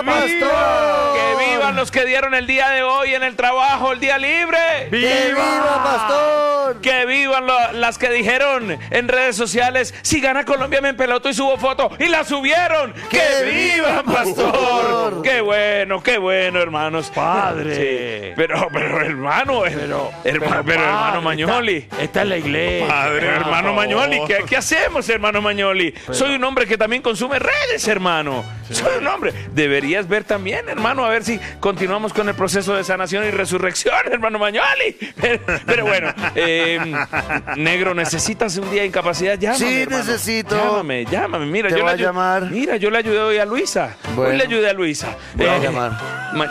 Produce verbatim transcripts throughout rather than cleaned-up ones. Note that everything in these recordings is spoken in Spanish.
pastor! ¡Que vivan los que dieron el día de hoy en el trabajo, el día libre! ¡Que viva, pastor! ¡Que vivan lo, las que dijeron en redes sociales, si gana Colombia me empeloto y subo foto! ¡Y la subieron! ¡Que, ¡Que vivan, viva, pastor! pastor! ¡Qué bueno, qué bueno, hermanos! Padre. Sí, pero, pero, hermano, pero, hermano, pero, hermano Mañoli. Está, está en la iglesia. Padre, por hermano favor. Mañoli, ¿qué, ¿qué hacemos, hermano Mañoli? Pero- Soy un hombre que también consume redes, hermano. Soy un hombre. Deberías ver también, hermano, a ver si continuamos con el proceso de sanación y resurrección, hermano Mañoli. Pero, pero bueno, eh, negro, ¿necesitas un día de incapacidad? Llámame, Sí, hermano. necesito. Llámame, llámame. Mira, Te yo voy le a ayu- llamar. Mira, yo le ayudé hoy a Luisa. Hoy Bueno. le ayudé a Luisa. Voy a Eh, llamar. ma-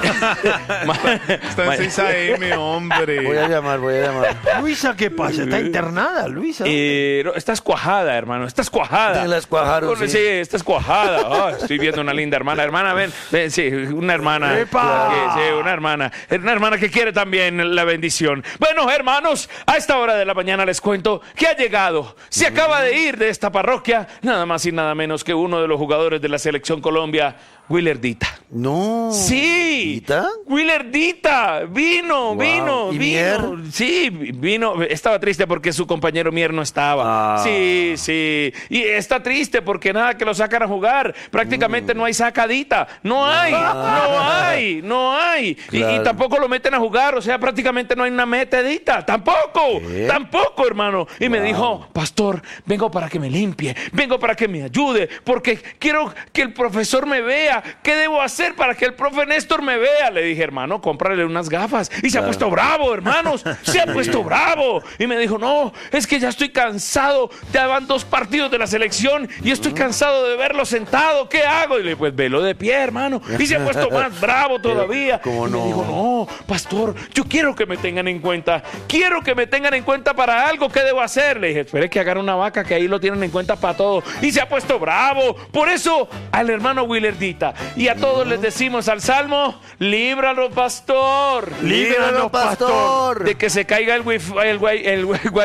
ma- Está ma- en seis a eme, hombre. Voy a llamar, voy a llamar. Luisa, ¿qué pasa? ¿Está internada, Luisa? Eh, no, estás cuajada, hermano, estás cuajada. Te la escuajaron, Sí, sí. estás cuajada. Ah, estoy viendo una linda hermana. Hermana, ven, ven, sí, una hermana. ¡Epa! Que- sí, una hermana. Una hermana que quiere también la bendición. Bueno, hermanos, a esta hora de la mañana les cuento que ha llegado. Se acaba de ir de esta parroquia, nada más y nada menos que uno de los jugadores de la Selección Colombia, Willardita. No. Sí, ¿Dita? Willardita, vino, Wow. vino, ¿Y vino. Mier? Sí, vino, estaba triste porque su compañero Mier no estaba. Ah. Sí, sí. Y está triste porque nada que lo sacan a jugar. Prácticamente no hay sacadita. No hay, no hay, no hay. Y- Y, Claro. tampoco lo meten a jugar, o sea, prácticamente no hay una metedita. Tampoco, ¿Qué? tampoco, hermano. Y me dijo, pastor, vengo para que me limpie, vengo para que me ayude, porque quiero que el profesor me vea. ¿Qué debo hacer para que el profe Néstor me vea? Le dije, hermano, cómprale unas gafas. Y se ha puesto bravo, hermanos. Se ha puesto bravo. Y me dijo, no, es que ya estoy cansado. Ya van dos partidos de la selección y estoy cansado de verlo sentado. ¿Qué hago? Y le dije, pues velo de pie, hermano. Y se ha puesto más bravo todavía. ¿cómo Y me no? dijo, no, pastor, yo quiero que me tengan en cuenta. Quiero que me tengan en cuenta para algo. ¿Qué debo hacer? Le dije, espere que hagan una vaca, que ahí lo tienen en cuenta para todo. Y se ha puesto bravo. Por eso, al hermano Willardita y a todos les decimos al Salmo, líbralo, pastor. Líbranos, pastor. De que se caiga el wifi, el wifi, el wifi, El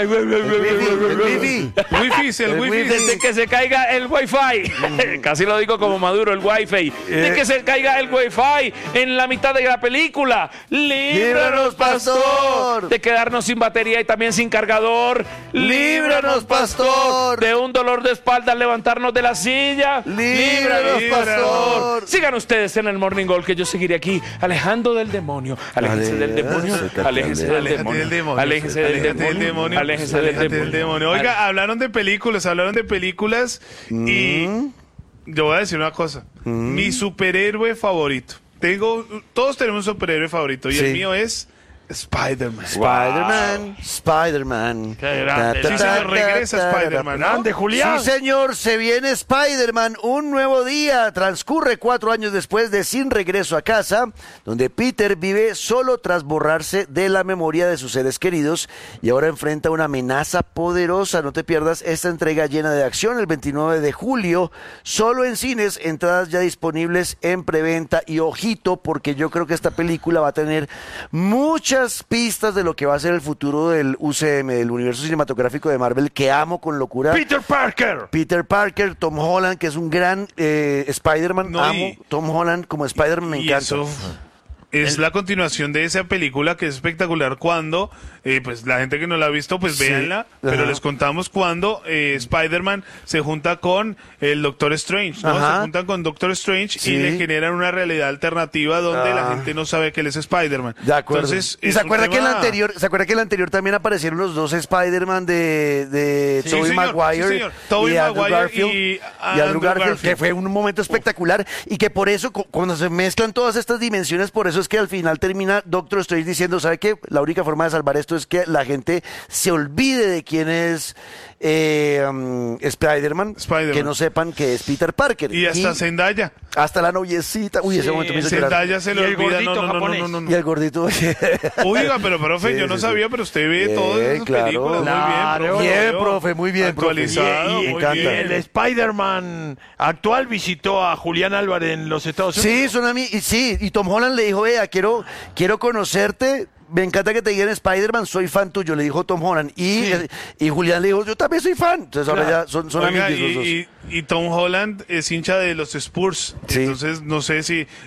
wifi. Wifi, es el, El wifi. wifi. de que se caiga el wifi. Casi lo digo como Maduro, el wifi. De que se caiga el wifi en la mitad de la película. Líbranos, pastor. De quedarnos sin batería y también sin cargador. Líbranos, pastor. De un dolor de espalda al levantarnos de la silla. Líbranos, pastor. Sigan ustedes en el Morning Gold, que yo seguiré aquí alejando del demonio. Aléjense del demonio. Aléjense del Aléjate demonio. del demonio. Aléjense del Aléjate del demonio. demonio. Aléjense del Aléjate del demonio. demonio. Oiga, hablaron de películas, hablaron de películas y yo voy a decir una cosa. Mi superhéroe favorito. Tengo, todos tenemos un superhéroe favorito y Sí. el mío es Spider-Man. Spider-Man, Spider-Man. Qué grande. Ta, ta, Sí, ta, señor, regresa ta, ta, Spider-Man, ¿no? Grande, Julián. Sí, señor, se viene Spider-Man, un nuevo día. Transcurre cuatro años después de Sin Regreso a Casa, donde Peter vive solo tras borrarse de la memoria de sus seres queridos y ahora enfrenta una amenaza poderosa. No te pierdas esta entrega llena de acción el veintinueve de julio, solo en cines, entradas ya disponibles en preventa. Y ojito, porque yo creo que esta película va a tener muchas pistas de lo que va a ser el futuro del U C M, del universo cinematográfico de Marvel, que amo con locura. Peter Parker. Peter Parker, Tom Holland, que es un gran eh, Spider-Man. No, Amo y- Tom Holland como Spider-Man, me Y encanta. eso es la continuación de esa película que es espectacular cuando, eh, pues la gente que no la ha visto, pues Sí. véanla, pero Ajá. les contamos cuando eh, Spider-Man se junta con el Doctor Strange, ¿no? Ajá. Se juntan con Doctor Strange Sí. y le generan una realidad alternativa donde Ah. la gente no sabe que él es Spider-Man. De acuerdo. Entonces, ¿Y es se un acuerda que en la tema- anterior, se acuerda que en la anterior también aparecieron los dos Spider-Man de, de Sí, Tobey señor, Maguire sí, señor. Tobey y Andrew Maguire Garfield y y Andrew Andrew Garfield, Garfield. que fue un momento espectacular y que por eso cu- cuando se mezclan todas estas dimensiones, por eso es que al final termina Doctor Strange diciendo, ¿sabe qué? La única forma de salvar esto es que la gente se olvide de quién es eh, um, Spider-Man, Spider-Man. que no sepan que es Peter Parker. Y hasta Zendaya. hasta la noviecita. Uy, ese Sí, momento me hizo llorar. Zendaya se Y le el olvida. No, gordito no, no, no, japonés. no, no, no. Y el gordito. Oiga, pero profe, Sí, yo no sí, sabía, sí. pero usted ve Bien, todas esas claro. películas. Claro. Muy bien, Bien, profe. profe, muy bien, profe. Actualizado, Y- y- me muy encanta. Y bien. el Spider-Man actual visitó a Julián Álvarez en los Estados Sí, Unidos. son amigos. Y sí, y Tom Holland le dijo, vea, quiero, quiero conocerte. Me encanta que te digan Spider-Man, soy fan tuyo, le dijo Tom Holland. Y, Sí. eh, y Julián le dijo, yo también soy fan. Entonces ahora Claro. ya son, son Oiga, amigos los dos. y, y- y Tom Holland es hincha de los Spurs. Sí. Entonces, no sé si